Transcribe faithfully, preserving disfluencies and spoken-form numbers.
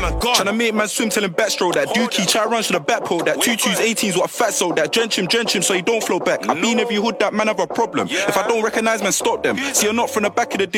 man gone. Tryna make man swim till him backstroke that. Dookie, try run to the back pole that. Two twos, eighteens, what a fat soul that. Drench him, drench him so he don't flow back. I been every hood that man have a problem. If I don't recognise man, stop them. See, you're not from the back of the day.